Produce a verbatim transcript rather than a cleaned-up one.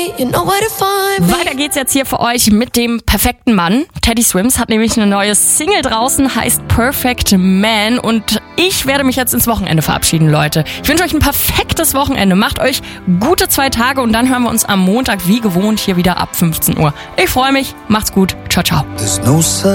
You know where to find me. Weiter geht's jetzt hier für euch mit dem perfekten Mann. Teddy Swims hat nämlich eine neue Single draußen, heißt Perfect Man. Und ich werde mich jetzt ins Wochenende verabschieden, Leute. Ich wünsche euch ein perfektes Wochenende. Macht euch gute zwei Tage und dann hören wir uns am Montag wie gewohnt hier wieder ab fünfzehn Uhr. Ich freue mich. Macht's gut. Ciao, ciao.